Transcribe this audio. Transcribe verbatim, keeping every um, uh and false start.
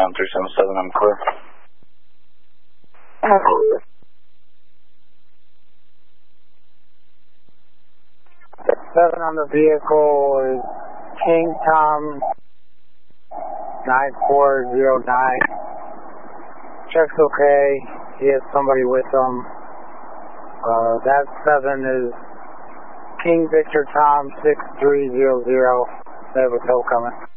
Ground three seven seven, I'm clear. Seven on the vehicle is King Tom nine four zero nine. Check's okay. He has somebody with him. Uh, that seven is King Victor Tom six three zero zero. They have a tow coming.